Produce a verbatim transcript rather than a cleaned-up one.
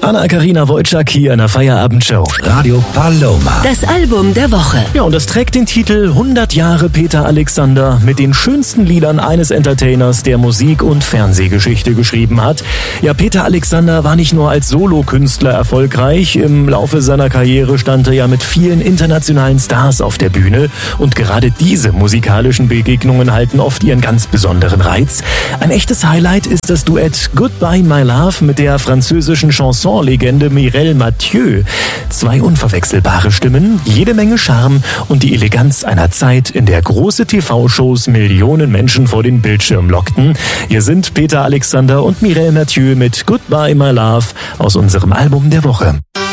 Anna-Karina Wojcik hier in der Feierabendshow. Radio Paloma. Das Album der Woche. Ja, und das trägt den Titel hundert Jahre Peter Alexander mit den schönsten Liedern eines Entertainers, der Musik- und Fernsehgeschichte geschrieben hat. Ja, Peter Alexander war nicht nur als Solokünstler erfolgreich. Im Laufe seiner Karriere stand er ja mit vielen internationalen Stars auf der Bühne. Und gerade diese musikalischen Begegnungen halten oft ihren ganz besonderen Reiz. Ein echtes Highlight ist das Duett Goodbye My Love mit der französischen Chanson-Legende Mireille Mathieu. Zwei unverwechselbare Stimmen, jede Menge Charme und die Eleganz einer Zeit, in der große T V-Shows Millionen Menschen vor den Bildschirm lockten. Hier sind Peter Alexander und Mireille Mathieu mit Goodbye My Love aus unserem Album der Woche.